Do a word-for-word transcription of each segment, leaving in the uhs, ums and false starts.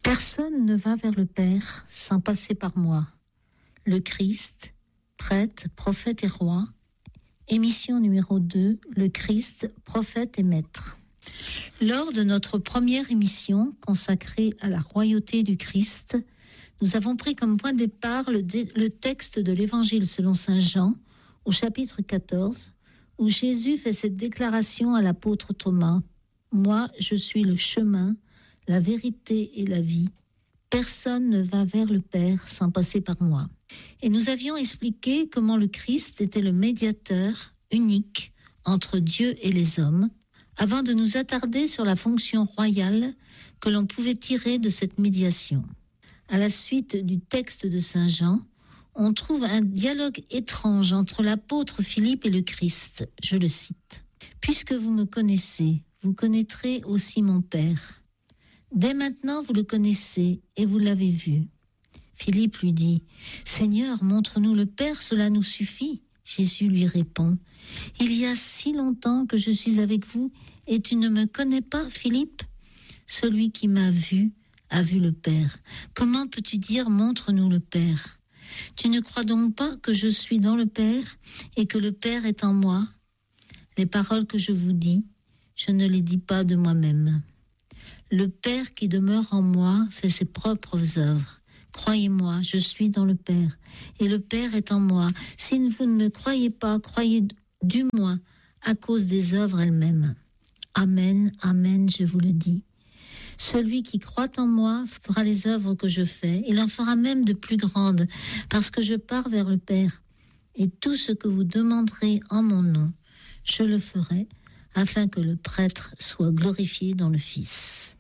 Personne ne va vers le Père sans passer par moi. Le Christ, prêtre, prophète et roi. Émission numéro deux, le Christ, prophète et maître. Lors de notre première émission consacrée à la royauté du Christ, nous avons pris comme point de départ le, dé- le texte de l'Évangile selon saint Jean, au chapitre quatorze, où Jésus fait cette déclaration à l'apôtre Thomas. « Moi, je suis le chemin, la vérité et la vie. Personne ne va vers le Père sans passer par moi. » Et nous avions expliqué comment le Christ était le médiateur unique entre Dieu et les hommes, avant de nous attarder sur la fonction royale que l'on pouvait tirer de cette médiation. À la suite du texte de saint Jean, on trouve un dialogue étrange entre l'apôtre Philippe et le Christ. Je le cite. « Puisque vous me connaissez, vous connaîtrez aussi mon Père. Dès maintenant, vous le connaissez et vous l'avez vu. » Philippe lui dit, « Seigneur, montre-nous le Père, cela nous suffit. » Jésus lui répond, « Il y a si longtemps que je suis avec vous et tu ne me connais pas, Philippe ? Celui qui m'a vu a vu le Père. Comment peux-tu dire, montre-nous le Père ? Tu ne crois donc pas que je suis dans le Père et que le Père est en moi ? Les paroles que je vous dis, je ne les dis pas de moi-même. Le Père qui demeure en moi fait ses propres œuvres. Croyez-moi, je suis dans le Père, et le Père est en moi. Si vous ne me croyez pas, croyez du moins à cause des œuvres elles-mêmes. Amen, amen, je vous le dis. Celui qui croit en moi fera les œuvres que je fais. Il en fera même de plus grandes, parce que je pars vers le Père. Et tout ce que vous demanderez en mon nom, je le ferai, afin que le prêtre soit glorifié dans le Fils.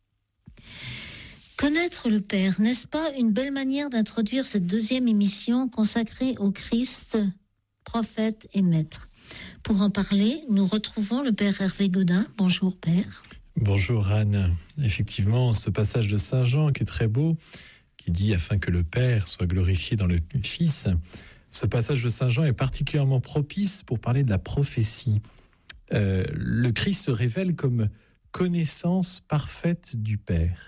Connaître le Père, n'est-ce pas une belle manière d'introduire cette deuxième émission consacrée au Christ, prophète et maître ? Pour en parler, nous retrouvons le Père Hervé Godin. Bonjour Père. Bonjour Anne. Effectivement, ce passage de saint Jean qui est très beau, qui dit « afin que le Père soit glorifié dans le Fils », ce passage de saint Jean est particulièrement propice pour parler de la prophétie. Euh, le Christ se révèle comme connaissance parfaite du Père.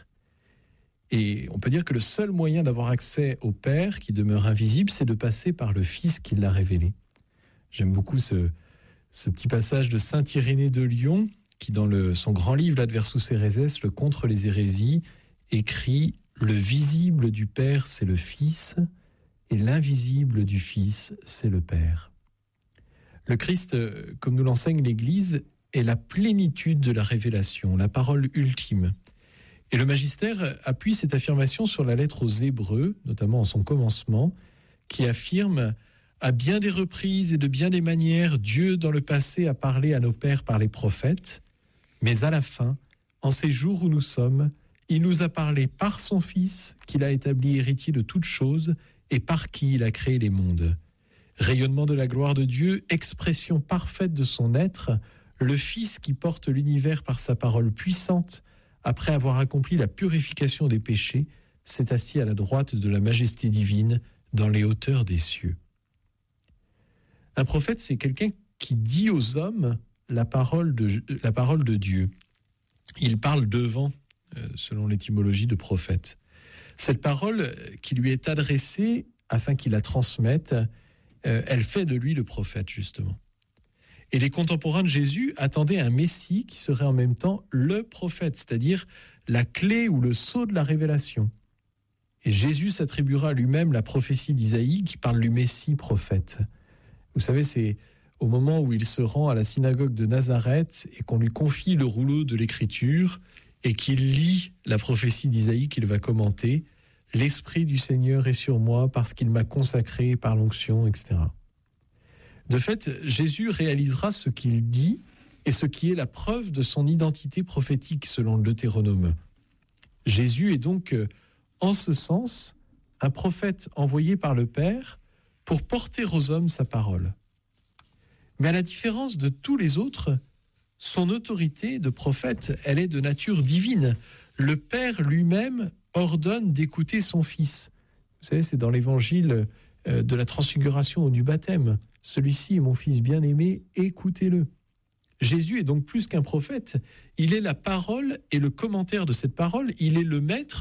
Et on peut dire que le seul moyen d'avoir accès au Père, qui demeure invisible, c'est de passer par le Fils qui l'a révélé. J'aime beaucoup ce, ce petit passage de saint Irénée de Lyon, qui dans le, son grand livre, l'Adversus Héréses, le Contre les hérésies, écrit « Le visible du Père, c'est le Fils, et l'invisible du Fils, c'est le Père. » Le Christ, comme nous l'enseigne l'Église, est la plénitude de la révélation, la parole ultime. Et le magistère appuie cette affirmation sur la lettre aux Hébreux, notamment en son commencement, qui affirme « À bien des reprises et de bien des manières, Dieu dans le passé a parlé à nos pères par les prophètes, mais à la fin, en ces jours où nous sommes, il nous a parlé par son Fils, qu'il a établi héritier de toutes choses et par qui il a créé les mondes. Rayonnement de la gloire de Dieu, expression parfaite de son être, le Fils qui porte l'univers par sa parole puissante, après avoir accompli la purification des péchés, s'est assis à la droite de la majesté divine dans les hauteurs des cieux. » Un prophète, c'est quelqu'un qui dit aux hommes la parole de, la parole de Dieu. Il parle devant, euh, selon l'étymologie de prophète. Cette parole qui lui est adressée afin qu'il la transmette, euh, elle fait de lui le prophète, justement. Et les contemporains de Jésus attendaient un Messie qui serait en même temps le prophète, c'est-à-dire la clé ou le sceau de la révélation. Et Jésus s'attribuera lui-même la prophétie d'Isaïe qui parle du Messie prophète. Vous savez, c'est au moment où il se rend à la synagogue de Nazareth et qu'on lui confie le rouleau de l'Écriture et qu'il lit la prophétie d'Isaïe qu'il va commenter. « L'Esprit du Seigneur est sur moi parce qu'il m'a consacré par l'onction, et cetera » De fait, Jésus réalisera ce qu'il dit et ce qui est la preuve de son identité prophétique selon le Deutéronome. Jésus est donc, en ce sens, un prophète envoyé par le Père pour porter aux hommes sa parole. Mais à la différence de tous les autres, son autorité de prophète, elle est de nature divine. Le Père lui-même ordonne d'écouter son Fils. Vous savez, c'est dans l'évangile de la transfiguration ou du baptême. Celui-ci est mon Fils bien-aimé, écoutez-le. Jésus est donc plus qu'un prophète. Il est la parole et le commentaire de cette parole. Il est le maître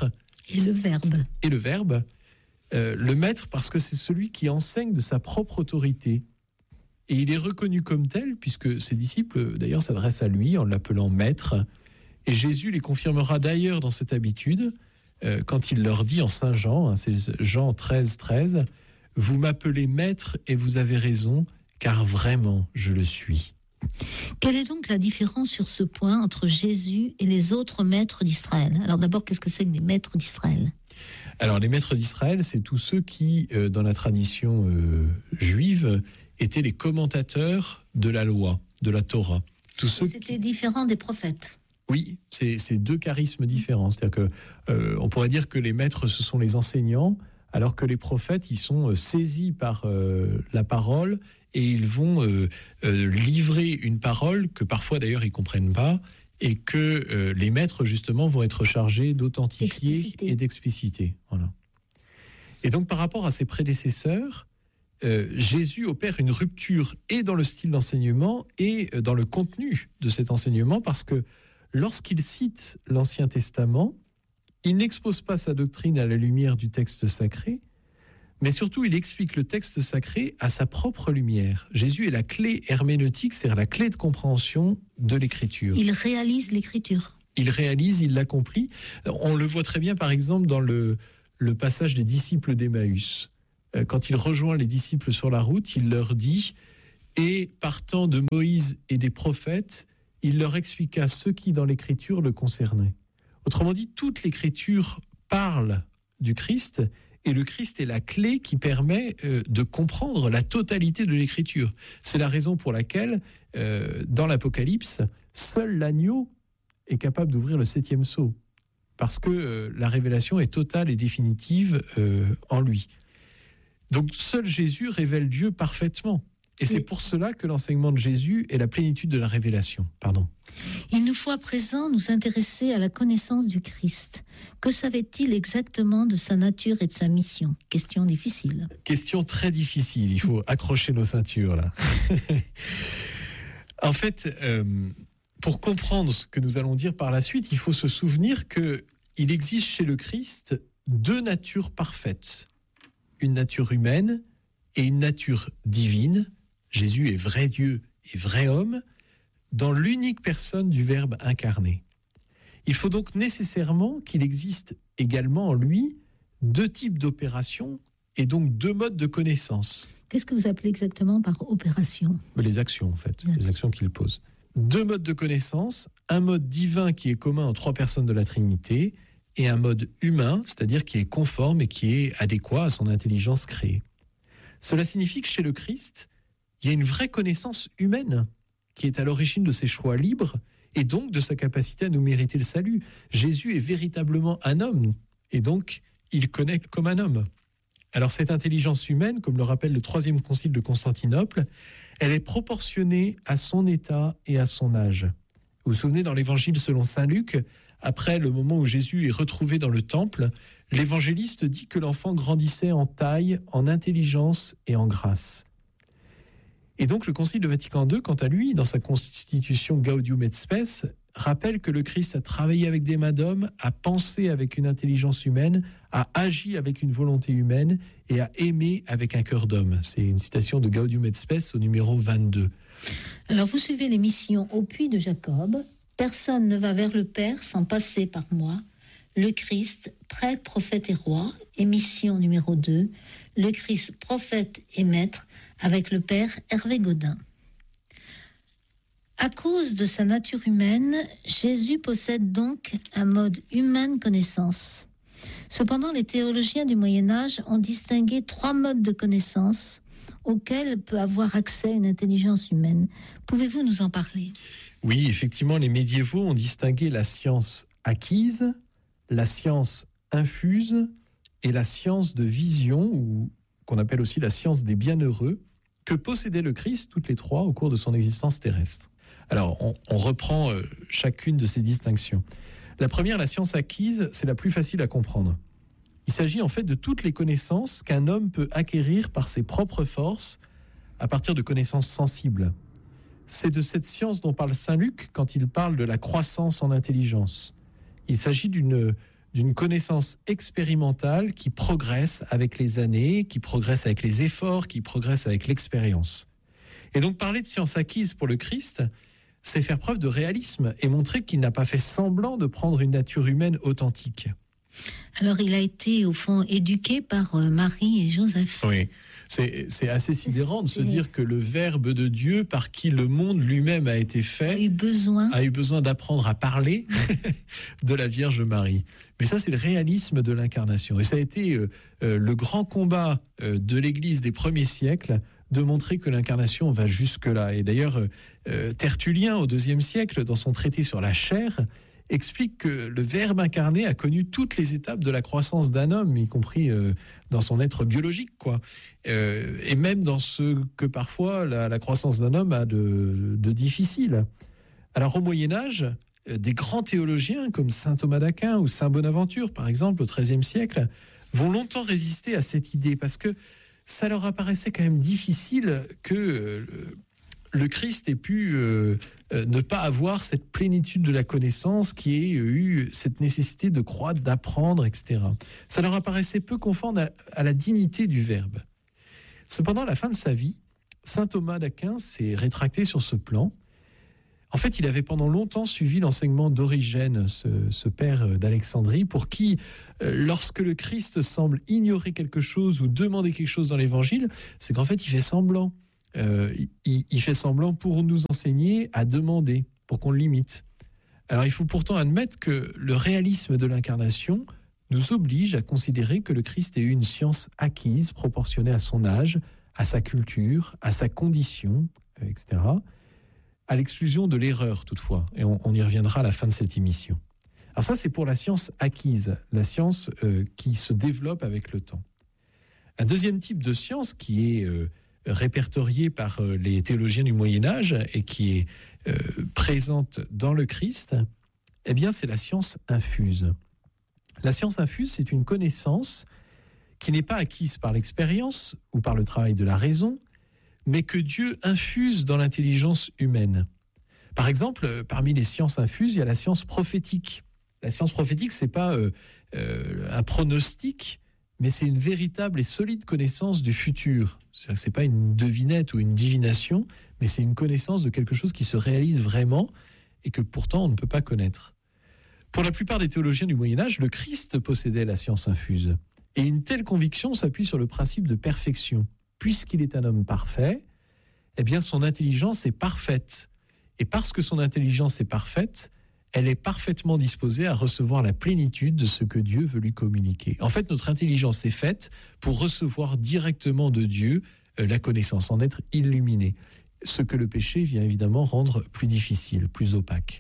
Et le Verbe. Et le Verbe. Euh, le maître, parce que c'est celui qui enseigne de sa propre autorité. Et il est reconnu comme tel, puisque ses disciples, d'ailleurs, s'adressent à lui en l'appelant maître. Et Jésus les confirmera d'ailleurs dans cette habitude, euh, quand il leur dit en Saint Jean, hein, c'est Jean treize, treize, « Vous m'appelez maître et vous avez raison, car vraiment je le suis. » Quelle est donc la différence sur ce point entre Jésus et les autres maîtres d'Israël ? Alors d'abord, qu'est-ce que c'est que des maîtres d'Israël ? Alors les maîtres d'Israël, c'est tous ceux qui, euh, dans la tradition euh, juive, étaient les commentateurs de la loi, de la Torah. Tous ceux C'était qui... différent des prophètes. Oui, c'est, c'est deux charismes différents. C'est-à-dire que, euh, on pourrait dire que les maîtres, ce sont les enseignants, alors que les prophètes, ils sont euh, saisis par euh, la parole et ils vont euh, euh, livrer une parole que parfois d'ailleurs ils comprennent pas et que euh, les maîtres justement vont être chargés d'authentifier Expliciter. et d'expliciter. Voilà. Et donc par rapport à ses prédécesseurs, euh, Jésus opère une rupture et dans le style d'enseignement et dans le contenu de cet enseignement, parce que lorsqu'il cite l'Ancien Testament, il n'expose pas sa doctrine à la lumière du texte sacré, mais surtout il explique le texte sacré à sa propre lumière. Jésus est la clé herméneutique, c'est-à-dire la clé de compréhension de l'Écriture. Il réalise l'Écriture. Il réalise, il l'accomplit. On le voit très bien par exemple dans le, le passage des disciples d'Emmaüs. Quand il rejoint les disciples sur la route, il leur dit « Et partant de Moïse et des prophètes, il leur expliqua ce qui dans l'Écriture le concernait. » Autrement dit, toute l'Écriture parle du Christ et le Christ est la clé qui permet euh, de comprendre la totalité de l'Écriture. C'est la raison pour laquelle, euh, dans l'Apocalypse, seul l'agneau est capable d'ouvrir le septième sceau, parce que euh, la révélation est totale et définitive euh, en lui. Donc seul Jésus révèle Dieu parfaitement. Et c'est pour cela que l'enseignement de Jésus est la plénitude de la révélation. Pardon. Il nous faut à présent nous intéresser à la connaissance du Christ. Que savait-il exactement de sa nature et de sa mission ? Question difficile. Question très difficile. Il faut accrocher nos ceintures, là. En fait, euh, pour comprendre ce que nous allons dire par la suite, il faut se souvenir qu'il existe chez le Christ deux natures parfaites. Une nature humaine et une nature divine. Jésus est vrai Dieu et vrai homme dans l'unique personne du Verbe incarné. Il faut donc nécessairement qu'il existe également en lui deux types d'opérations et donc deux modes de connaissance. Qu'est-ce que vous appelez exactement par opération ? Les actions, en fait, les les actions qu'il pose. Deux modes de connaissance, un mode divin qui est commun aux trois personnes de la Trinité et un mode humain, c'est-à-dire qui est conforme et qui est adéquat à son intelligence créée. Cela signifie que chez le Christ, il y a une vraie connaissance humaine qui est à l'origine de ses choix libres et donc de sa capacité à nous mériter le salut. Jésus est véritablement un homme et donc il connaît comme un homme. Alors cette intelligence humaine, comme le rappelle le troisième concile de Constantinople, elle est proportionnée à son état et à son âge. Vous vous souvenez, dans l'évangile selon saint Luc, après le moment où Jésus est retrouvé dans le temple, l'évangéliste dit que l'enfant grandissait en taille, en intelligence et en grâce. Et donc le Concile de Vatican deux, quant à lui, dans sa constitution Gaudium et Spes, rappelle que le Christ a travaillé avec des mains d'homme, a pensé avec une intelligence humaine, a agi avec une volonté humaine et a aimé avec un cœur d'homme. C'est une citation de Gaudium et Spes au numéro vingt-deux. Alors vous suivez l'émission Au puits de Jacob. Personne ne va vers le Père sans passer par moi. Le Christ, prêtre, prophète et roi, émission numéro deux, le Christ, prophète et maître, avec le Père Hervé Godin. À cause de sa nature humaine, Jésus possède donc un mode humain de connaissance. Cependant, les théologiens du Moyen-Âge ont distingué trois modes de connaissance auxquels peut avoir accès une intelligence humaine. Pouvez-vous nous en parler ? Oui, effectivement, les médiévaux ont distingué la science acquise, la science infuse et la science de vision, ou qu'on appelle aussi la science des bienheureux, que possédait le Christ, toutes les trois, au cours de son existence terrestre. Alors, on, on reprend euh, chacune de ces distinctions. La première, la science acquise, c'est la plus facile à comprendre. Il s'agit en fait de toutes les connaissances qu'un homme peut acquérir par ses propres forces à partir de connaissances sensibles. C'est de cette science dont parle saint Luc quand il parle de la croissance en intelligence. Il s'agit d'une, d'une connaissance expérimentale qui progresse avec les années, qui progresse avec les efforts, qui progresse avec l'expérience. Et donc parler de science acquise pour le Christ, c'est faire preuve de réalisme et montrer qu'il n'a pas fait semblant de prendre une nature humaine authentique. Alors il a été au fond éduqué par euh, Marie et Joseph. Oui. C'est, c'est assez sidérant de c'est... se dire que le Verbe de Dieu, par qui le monde lui-même a été fait, a eu besoin, a eu besoin d'apprendre à parler de la Vierge Marie. Mais ça, c'est le réalisme de l'incarnation. Et ça a été euh, euh, le grand combat euh, de l'Église des premiers siècles, de montrer que l'incarnation va jusque-là. Et d'ailleurs, euh, Tertullien, au deuxième siècle, dans son traité sur la chair, explique que le Verbe incarné a connu toutes les étapes de la croissance d'un homme, y compris euh, dans son être biologique, quoi. Euh, et même dans ce que parfois la, la croissance d'un homme a de, de difficile. Alors au Moyen-Âge, euh, des grands théologiens comme saint Thomas d'Aquin ou saint Bonaventure, par exemple, au treizième siècle, vont longtemps résister à cette idée parce que ça leur apparaissait quand même difficile que euh, le Christ ait pu euh, euh, ne pas avoir cette plénitude de la connaissance, qui ait eu cette nécessité de croître, d'apprendre, et cetera. Ça leur apparaissait peu conforme à, à la dignité du Verbe. Cependant, à la fin de sa vie, saint Thomas d'Aquin s'est rétracté sur ce plan. En fait, il avait pendant longtemps suivi l'enseignement d'Origène, ce, ce père d'Alexandrie, pour qui, euh, lorsque le Christ semble ignorer quelque chose ou demander quelque chose dans l'Évangile, c'est qu'en fait, il fait semblant. Euh, il, il fait semblant pour nous enseigner à demander, pour qu'on l'imite. Alors, il faut pourtant admettre que le réalisme de l'incarnation nous oblige à considérer que le Christ ait eu une science acquise, proportionnée à son âge, à sa culture, à sa condition, et cetera, à l'exclusion de l'erreur toutefois, et on, on y reviendra à la fin de cette émission. Alors ça, c'est pour la science acquise, la science euh, qui se développe avec le temps. Un deuxième type de science qui est euh, répertoriée par euh, les théologiens du Moyen-Âge et qui est euh, présente dans le Christ, eh bien, c'est la science infuse. La science infuse, c'est une connaissance qui n'est pas acquise par l'expérience ou par le travail de la raison, mais que Dieu infuse dans l'intelligence humaine. Par exemple, parmi les sciences infuses, il y a la science prophétique. La science prophétique, ce n'est pas euh, euh, un pronostic, mais c'est une véritable et solide connaissance du futur. Ce n'est pas une devinette ou une divination, mais c'est une connaissance de quelque chose qui se réalise vraiment et que pourtant on ne peut pas connaître. Pour la plupart des théologiens du Moyen-Âge, le Christ possédait la science infuse. Et une telle conviction s'appuie sur le principe de perfection. Puisqu'il est un homme parfait, eh bien son intelligence est parfaite. Et parce que son intelligence est parfaite, elle est parfaitement disposée à recevoir la plénitude de ce que Dieu veut lui communiquer. En fait, notre intelligence est faite pour recevoir directement de Dieu euh, la connaissance, en être illuminé. Ce que le péché vient évidemment rendre plus difficile, plus opaque.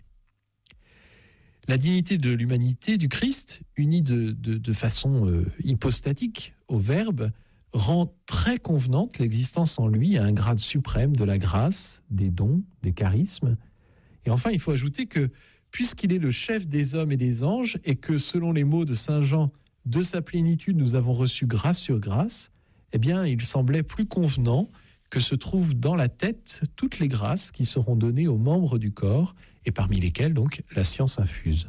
La dignité de l'humanité du Christ, unie de, de, de façon euh, hypostatique au Verbe, rend très convenante l'existence en lui à un grade suprême de la grâce, des dons, des charismes. Et enfin, il faut ajouter que, puisqu'il est le chef des hommes et des anges, et que, selon les mots de saint Jean, de sa plénitude, nous avons reçu grâce sur grâce, eh bien, il semblait plus convenant que se trouvent dans la tête toutes les grâces qui seront données aux membres du corps, et parmi lesquelles, donc, la science infuse.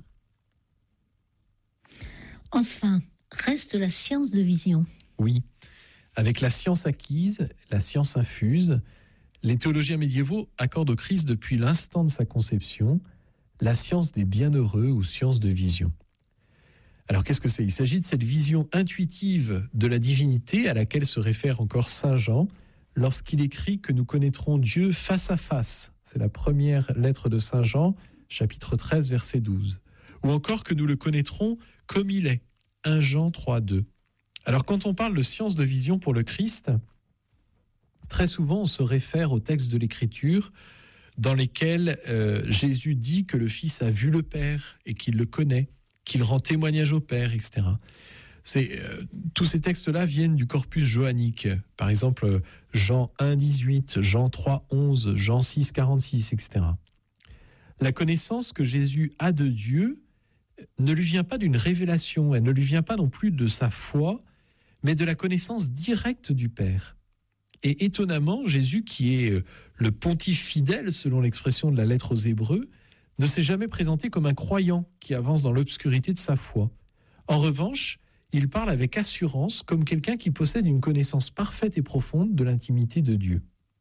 Enfin, reste la science de vision. Oui. Avec la science acquise, la science infuse, les théologiens médiévaux accordent au Christ depuis l'instant de sa conception la science des bienheureux ou science de vision. Alors qu'est-ce que c'est ? Il s'agit de cette vision intuitive de la divinité à laquelle se réfère encore saint Jean lorsqu'il écrit que nous connaîtrons Dieu face à face. C'est la première lettre de saint Jean, chapitre treize, verset douze. Ou encore que nous le connaîtrons comme il est, premier Jean trois, deux. Alors, quand on parle de science de vision pour le Christ, très souvent, on se réfère aux textes de l'Écriture dans lesquels euh, Jésus dit que le Fils a vu le Père et qu'il le connaît, qu'il rend témoignage au Père, et cetera. C'est, euh, tous ces textes-là viennent du corpus johannique. Par exemple, Jean un, dix-huit, Jean trois, onze, Jean six, quarante-six, et cetera. La connaissance que Jésus a de Dieu ne lui vient pas d'une révélation, elle ne lui vient pas non plus de sa foi, mais de la connaissance directe du Père. Et étonnamment, Jésus, qui est le pontife fidèle, selon l'expression de la lettre aux Hébreux, ne s'est jamais présenté comme un croyant qui avance dans l'obscurité de sa foi. En revanche, il parle avec assurance comme quelqu'un qui possède une connaissance parfaite et profonde de l'intimité de Dieu.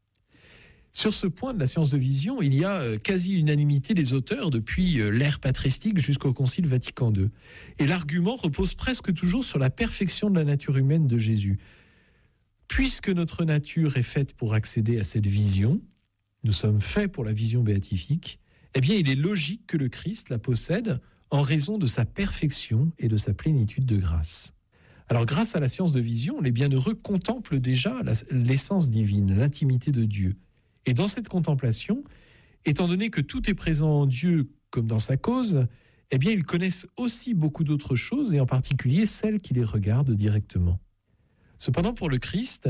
Sur ce point de la science de vision, il y a quasi-unanimité des auteurs depuis l'ère patristique jusqu'au Concile Vatican deux. Et l'argument repose presque toujours sur la perfection de la nature humaine de Jésus. Puisque notre nature est faite pour accéder à cette vision, nous sommes faits pour la vision béatifique, eh bien il est logique que le Christ la possède en raison de sa perfection et de sa plénitude de grâce. Alors grâce à la science de vision, les bienheureux contemplent déjà la, l'essence divine, l'intimité de Dieu. Et dans cette contemplation, étant donné que tout est présent en Dieu comme dans sa cause, eh bien ils connaissent aussi beaucoup d'autres choses, et en particulier celles qui les regardent directement. Cependant, pour le Christ,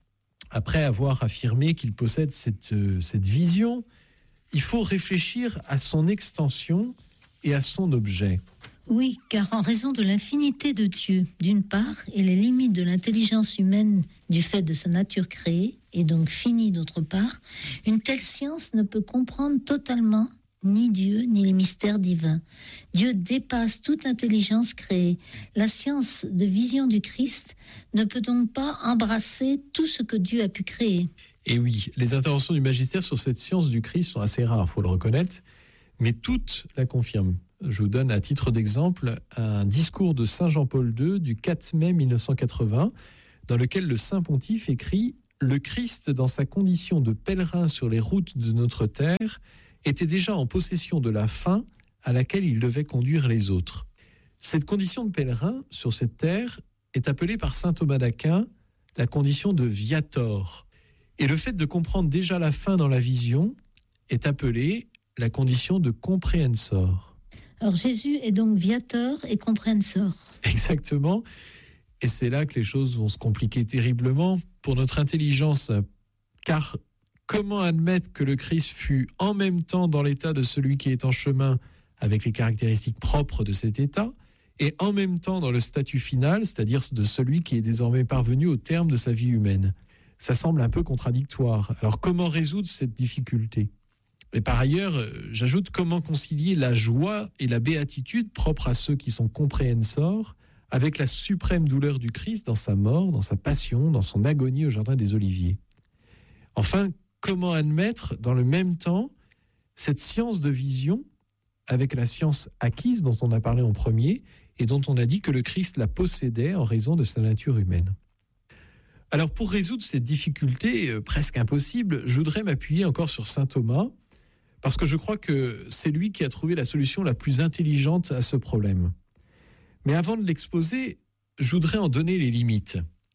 après avoir affirmé qu'il possède cette, euh, cette vision, il faut réfléchir à son extension et à son objet. Oui, car en raison de l'infinité de Dieu, d'une part, et les limites de l'intelligence humaine du fait de sa nature créée, et donc finie d'autre part, une telle science ne peut comprendre totalement ni Dieu, ni les mystères divins. Dieu dépasse toute intelligence créée. La science de vision du Christ ne peut donc pas embrasser tout ce que Dieu a pu créer. Et oui, les interventions du magistère sur cette science du Christ sont assez rares, il faut le reconnaître, mais toutes la confirment. Je vous donne à titre d'exemple un discours de Saint Jean-Paul deux du quatre mai mille neuf cent quatre-vingts, dans lequel le Saint Pontife écrit « Le Christ, dans sa condition de pèlerin sur les routes de notre terre, était déjà en possession de la fin à laquelle il devait conduire les autres. Cette condition de pèlerin sur cette terre est appelée par saint Thomas d'Aquin la condition de viator. Et le fait de comprendre déjà la fin dans la vision est appelé la condition de comprehensor. » Alors Jésus est donc viator et comprehensor. Exactement. Et c'est là que les choses vont se compliquer terriblement pour notre intelligence, car comment admettre que le Christ fut en même temps dans l'état de celui qui est en chemin avec les caractéristiques propres de cet état, et en même temps dans le statut final, c'est-à-dire de celui qui est désormais parvenu au terme de sa vie humaine? Ça semble un peu contradictoire. Alors comment résoudre cette difficulté? Et par ailleurs, j'ajoute comment concilier la joie et la béatitude propres à ceux qui sont comprehensors avec la suprême douleur du Christ dans sa mort, dans sa passion, dans son agonie au Jardin des Oliviers. Enfin, comment admettre dans le même temps cette science de vision avec la science acquise dont on a parlé en premier et dont on a dit que le Christ la possédait en raison de sa nature humaine. Alors pour résoudre cette difficulté euh, presque impossible, je voudrais m'appuyer encore sur saint Thomas, parce que je crois que c'est lui qui a trouvé la solution la plus intelligente à ce problème. Mais avant de l'exposer, je voudrais en donner les limites.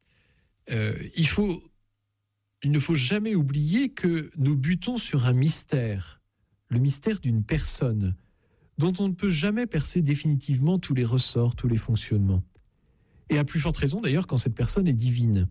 Euh, il faut... Il ne faut jamais oublier que nous butons sur un mystère, le mystère d'une personne, dont on ne peut jamais percer définitivement tous les ressorts, tous les fonctionnements. Et à plus forte raison d'ailleurs quand cette personne est divine.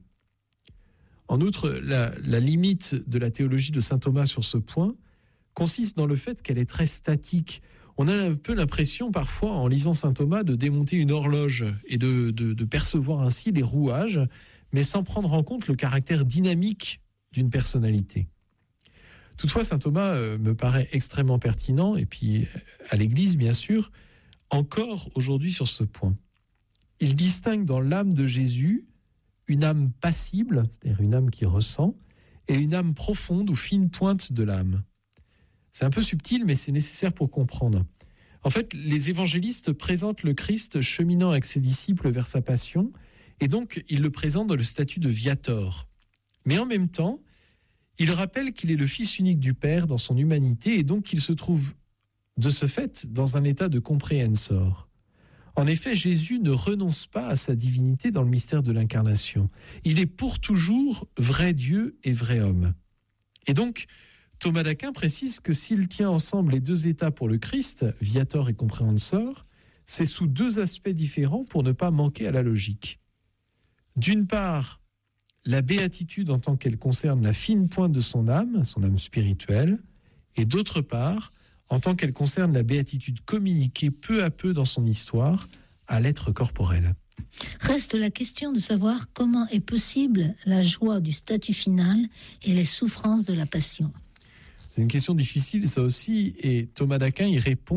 En outre, la, la limite de la théologie de saint Thomas sur ce point consiste dans le fait qu'elle est très statique. On a un peu l'impression parfois, en lisant saint Thomas, de démonter une horloge et de, de, de percevoir ainsi les rouages, mais sans prendre en compte le caractère dynamique d'une personnalité. Toutefois, saint Thomas euh, me paraît extrêmement pertinent, et puis à l'Église, bien sûr, encore aujourd'hui sur ce point. Il distingue dans l'âme de Jésus une âme passible, c'est-à-dire une âme qui ressent, et une âme profonde ou fine pointe de l'âme. C'est un peu subtil, mais c'est nécessaire pour comprendre. En fait, les évangélistes présentent le Christ cheminant avec ses disciples vers sa passion, et donc ils le présentent dans le statut de viator. Mais en même temps, il rappelle qu'il est le Fils unique du Père dans son humanité, et donc qu'il se trouve de ce fait dans un état de comprehensor. En effet, Jésus ne renonce pas à sa divinité dans le mystère de l'incarnation. Il est pour toujours vrai Dieu et vrai homme. Et donc, Thomas d'Aquin précise que s'il tient ensemble les deux états pour le Christ, viator et comprehensor, c'est sous deux aspects différents pour ne pas manquer à la logique. D'une part, la béatitude en tant qu'elle concerne la fine pointe de son âme, son âme spirituelle, et d'autre part, en tant qu'elle concerne la béatitude communiquée peu à peu dans son histoire à l'être corporel. Reste la question de savoir comment est possible la joie du statut final et les souffrances de la passion. C'est une question difficile, ça aussi, et Thomas d'Aquin y répond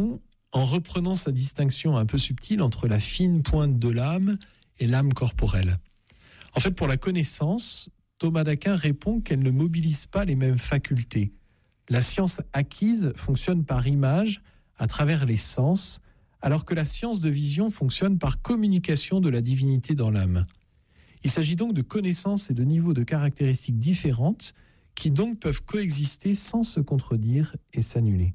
en reprenant sa distinction un peu subtile entre la fine pointe de l'âme et l'âme corporelle. En fait, pour la connaissance, Thomas d'Aquin répond qu'elle ne mobilise pas les mêmes facultés. La science acquise fonctionne par image, à travers les sens, alors que la science de vision fonctionne par communication de la divinité dans l'âme. Il s'agit donc de connaissances et de niveaux de caractéristiques différentes qui donc peuvent coexister sans se contredire et s'annuler.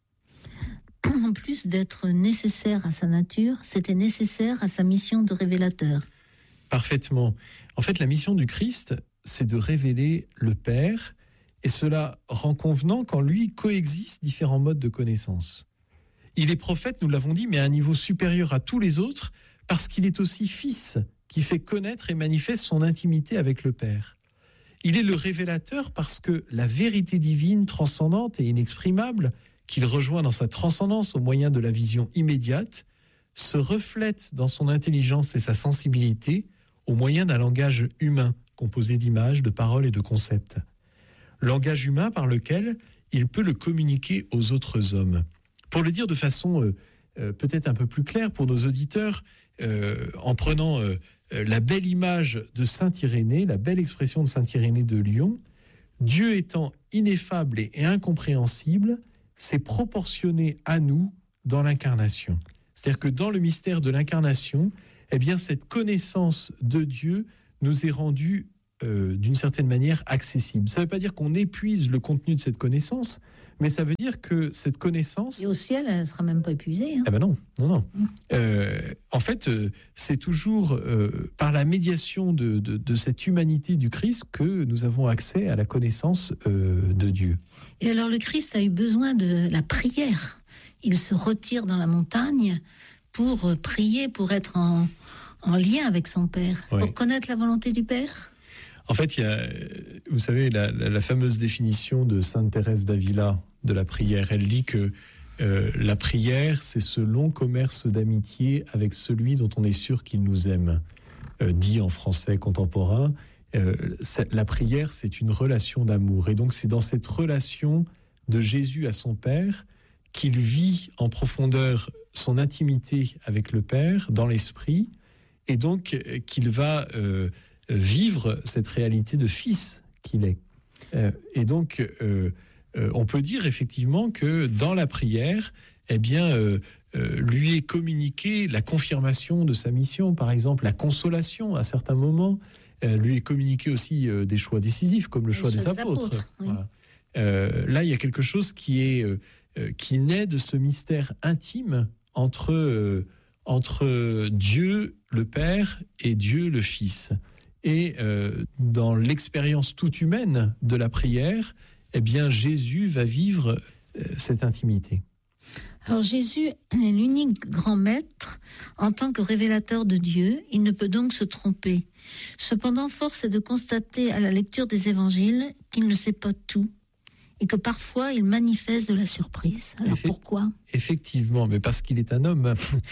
En plus d'être nécessaire à sa nature, c'était nécessaire à sa mission de révélateur. Parfaitement. En fait, la mission du Christ, c'est de révéler le Père, et cela rend convenant qu'en lui coexistent différents modes de connaissance. Il est prophète, nous l'avons dit, mais à un niveau supérieur à tous les autres, parce qu'il est aussi fils, qui fait connaître et manifeste son intimité avec le Père. Il est le révélateur parce que la vérité divine, transcendante et inexprimable, qu'il rejoint dans sa transcendance au moyen de la vision immédiate, se reflète dans son intelligence et sa sensibilité au moyen d'un langage humain, composé d'images, de paroles et de concepts. Langage humain par lequel il peut le communiquer aux autres hommes. Pour le dire de façon euh, euh, peut-être un peu plus claire pour nos auditeurs, euh, en prenant euh, la belle image de saint Irénée, la belle expression de saint Irénée de Lyon, Dieu étant ineffable et incompréhensible, s'est proportionné à nous dans l'incarnation. C'est-à-dire que dans le mystère de l'incarnation, eh bien, cette connaissance de Dieu nous est rendue euh, d'une certaine manière accessible. Ça ne veut pas dire qu'on épuise le contenu de cette connaissance, mais ça veut dire que cette connaissance... Et au ciel, elle ne sera même pas épuisée. Hein. Eh ben non, non, non. Mmh. Euh, en fait, euh, c'est toujours euh, par la médiation de, de, de cette humanité du Christ que nous avons accès à la connaissance euh, de Dieu. Et alors le Christ a eu besoin de la prière. Il se retire dans la montagne pour prier, pour être en, en lien avec son Père, oui. Pour connaître la volonté du Père. En fait, il y a, vous savez, la, la, la fameuse définition de sainte Thérèse d'Avila de la prière. Elle dit que euh, la prière, c'est ce long commerce d'amitié avec celui dont on est sûr qu'il nous aime. Euh, dit en français contemporain, euh, la prière, c'est une relation d'amour. Et donc, c'est dans cette relation de Jésus à son Père qu'il vit en profondeur son intimité avec le Père dans l'esprit, et donc qu'il va euh, vivre cette réalité de fils qu'il est. Euh, et donc, euh, euh, on peut dire effectivement que dans la prière, eh bien, euh, euh, lui est communiquée la confirmation de sa mission, par exemple, la consolation à certains moments. Euh, lui est communiqué aussi euh, des choix décisifs, comme le choix des apôtres. apôtres oui. Voilà. Euh, là, il y a quelque chose qui est euh, qui naît de ce mystère intime entre euh, entre Dieu le Père et Dieu le Fils. Et euh, dans l'expérience toute humaine de la prière, eh bien Jésus va vivre euh, cette intimité. Alors Jésus est l'unique grand maître en tant que révélateur de Dieu. Il ne peut donc se tromper. Cependant, force est de constater à la lecture des évangiles qu'il ne sait pas tout et que parfois il manifeste de la surprise. Alors Effect- pourquoi ? Effectivement, mais parce qu'il est un homme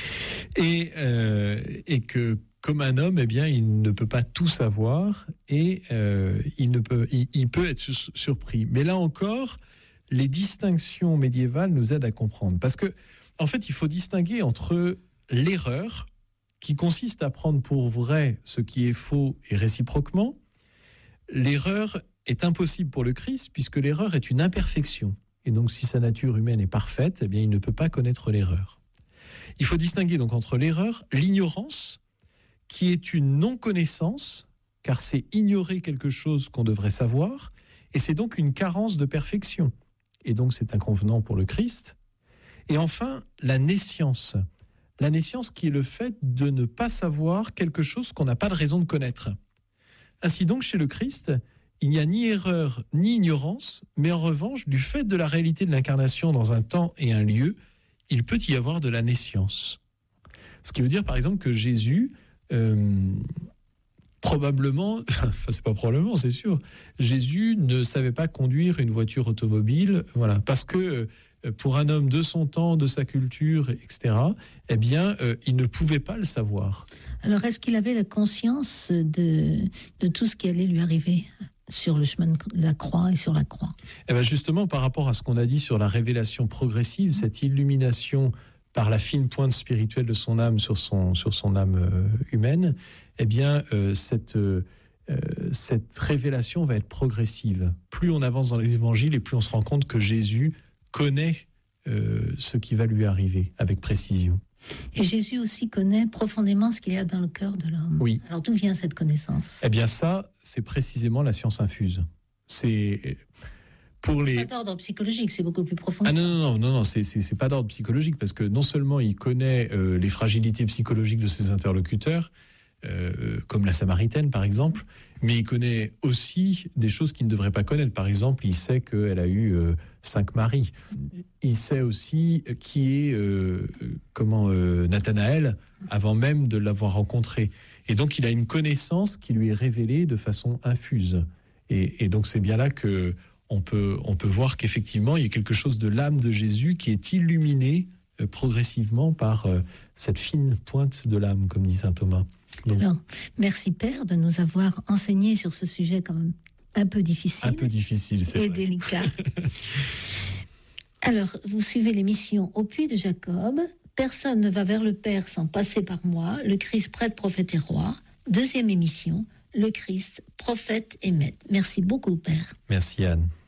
et, euh, et que comme un homme, eh bien, il ne peut pas tout savoir et euh, il, ne peut, il, il peut être surpris. Mais là encore, les distinctions médiévales nous aident à comprendre. Parce que, en fait, il faut distinguer entre l'erreur, qui consiste à prendre pour vrai ce qui est faux et réciproquement. L'erreur est impossible pour le Christ, puisque l'erreur est une imperfection. Et donc, si sa nature humaine est parfaite, eh bien, il ne peut pas connaître l'erreur. Il faut distinguer donc entre l'erreur, l'ignorance, qui est une non-connaissance, car c'est ignorer quelque chose qu'on devrait savoir, et c'est donc une carence de perfection. Et donc c'est inconvenant pour le Christ. Et enfin, la nescience. La nescience qui est le fait de ne pas savoir quelque chose qu'on n'a pas de raison de connaître. Ainsi donc, chez le Christ, il n'y a ni erreur ni ignorance, mais en revanche, du fait de la réalité de l'incarnation dans un temps et un lieu, il peut y avoir de la nescience. Ce qui veut dire par exemple que Jésus... Euh, probablement, enfin c'est pas probablement, c'est sûr, Jésus ne savait pas conduire une voiture automobile, voilà, parce que pour un homme de son temps, de sa culture, et cetera, eh bien, euh, il ne pouvait pas le savoir. Alors, est-ce qu'il avait la conscience de, de tout ce qui allait lui arriver sur le chemin de la croix et sur la croix ? Eh bien, justement, par rapport à ce qu'on a dit sur la révélation progressive, mmh. cette illumination par la fine pointe spirituelle de son âme sur son, sur son âme euh, humaine, eh bien, euh, cette, euh, cette révélation va être progressive. Plus on avance dans les évangiles et plus on se rend compte que Jésus connaît euh, ce qui va lui arriver avec précision. Et Jésus aussi connaît profondément ce qu'il y a dans le cœur de l'homme. Oui. Alors d'où vient cette connaissance ? Eh bien ça, c'est précisément la science infuse. C'est pour les... Pas d'ordre psychologique, c'est beaucoup plus profond. Ah non, non, non, non, non c'est, c'est, c'est pas d'ordre psychologique, parce que non seulement il connaît euh, les fragilités psychologiques de ses interlocuteurs, euh, comme la Samaritaine par exemple, mais il connaît aussi des choses qu'il ne devrait pas connaître. Par exemple, il sait qu'elle a eu euh, cinq maris. Il sait aussi qui est euh, comment euh, Nathanaël avant même de l'avoir rencontré. Et donc il a une connaissance qui lui est révélée de façon infuse. Et, et donc c'est bien là que on peut, on peut voir qu'effectivement il y a quelque chose de l'âme de Jésus qui est illuminé euh, progressivement par euh, cette fine pointe de l'âme, comme dit saint Thomas. Donc, alors, merci Père de nous avoir enseigné sur ce sujet quand même un peu difficile. Un peu difficile, c'est et vrai. délicat. Alors, vous suivez l'émission Au Puits de Jacob. Personne ne va vers le Père sans passer par moi. Le Christ, prêtre, prophète et roi. Deuxième émission, le Christ, prophète et maître. Merci beaucoup, Père. Merci Anne.